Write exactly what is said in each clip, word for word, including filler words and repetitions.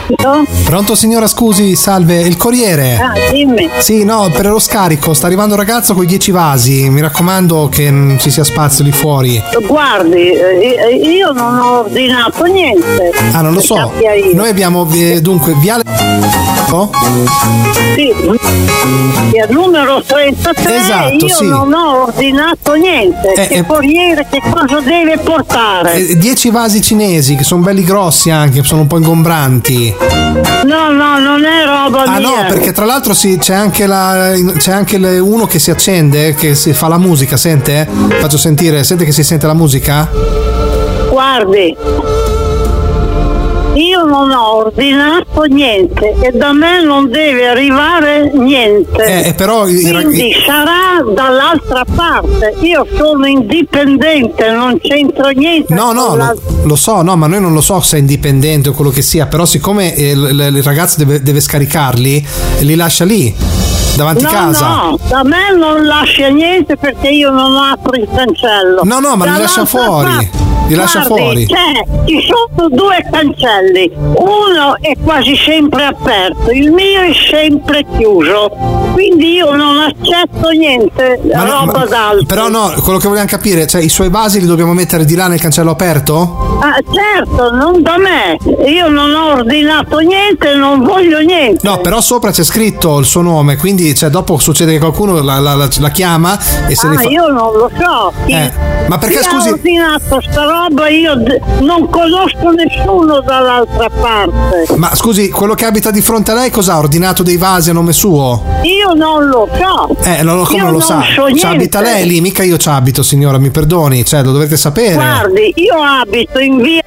No? Pronto signora, scusi, salve, il corriere. Ah, dimmi. Sì, no, per lo scarico, sta arrivando un ragazzo con i dieci vasi, mi raccomando che non ci sia spazio lì fuori. Guardi, eh, io non ho ordinato niente. Ah, non lo so. Noi abbiamo, eh, dunque, viale... Oh? Sì, il numero trentatré, esatto, io sì. non ho ordinato niente. Eh, che eh, corriere che cosa deve portare? Eh, dieci vasi cinesi, che sono belli grossi anche, sono un po' ingombranti. No, no, non è roba Ah mia. no, perché tra l'altro sì, c'è anche la c'è anche le, uno che si accende, che si fa la musica, sente? Faccio sentire, sente che si sente la musica? Guardi, io non ho ordinato niente e da me non deve arrivare niente. Eh, però i- Quindi i- sarà dall'altra parte. Io sono indipendente, non c'entro niente. No, no, con la- lo, lo so, no, ma noi non lo so se è indipendente o quello che sia, però siccome eh, il, il ragazzo deve, deve scaricarli, li lascia lì, davanti No, casa. no, da me non lascia niente perché io non apro il cancello. No, no, ma li lascia Dall'altra fuori, parte- li lascia Guardi, fuori. c'è, ci sono due cancelli, uno è quasi sempre aperto, il mio è sempre chiuso, quindi io non accetto niente Ma no, roba ma- d'altro. Però no, quello che vogliamo capire, cioè i suoi vasi li dobbiamo mettere di là nel cancello aperto? Ah, certo, non da me, io non ho ordinato niente, non voglio niente. No, però sopra c'è scritto il suo nome, quindi cioè, dopo succede che qualcuno la, la- la- la chiama e se Ah, ne fa... io non lo so. Chi, Eh, ma perché, chi scusi- ha ordinato sta roba io d- non conosco nessuno dall'altra parte. Ma scusi, quello che abita di fronte a lei cosa ha ordinato dei vasi a nome suo? Io non lo so. Eh, non lo, come Io non lo non sa? so Ci niente. abita lei lì, mica io ci abito, signora, mi perdoni, cioè lo dovete sapere. Guardi, io abito in via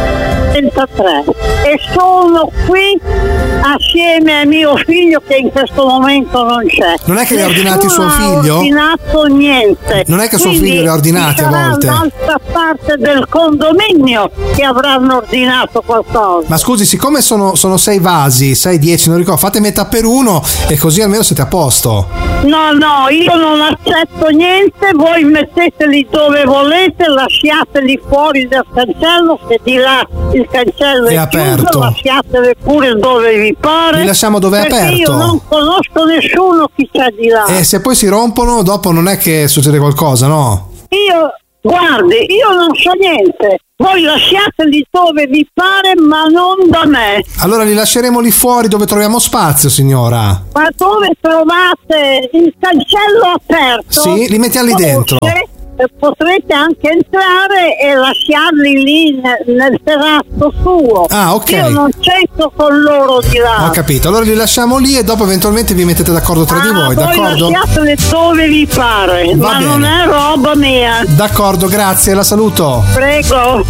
trentatré e sono qui assieme a mio figlio che in questo momento non c'è. Non è che li ha ordinati Nessuno suo ha figlio? ordinato niente. Non è che suo Quindi figlio li ha ordinati ci a sarà volte? un'altra parte del condominio che avranno ordinato qualcosa. Ma scusi, siccome sono, sono sei vasi, sei, dieci, non ricordo, fate metà per uno e così almeno siete a posto. No, no, io non accetto niente, voi metteteli dove volete, lasciateli fuori dal cancello, se di là il cancello È è, aperto. chiuso, lasciateli pure dove vi pare. Li lasciamo dove è perché aperto. io non conosco nessuno chi c'è di là. E se poi si rompono, dopo non è che succede qualcosa, no? Io, guardi, io non so niente. Voi lasciateli dove vi pare, ma non da me. Allora li lasceremo lì fuori dove troviamo spazio, signora. Ma dove trovate il cancello aperto? Sì, li mettiamo lì dentro. forse Potrete anche entrare e lasciarli lì nel, nel terrazzo suo. Ah, ok. Io non c'entro con loro di là. Ho capito, allora li lasciamo lì e dopo eventualmente vi mettete d'accordo tra di Ah, voi, voi d'accordo? lasciateli dove vi pare, Va ma bene. non è roba mia. D'accordo, grazie, la saluto. Prego.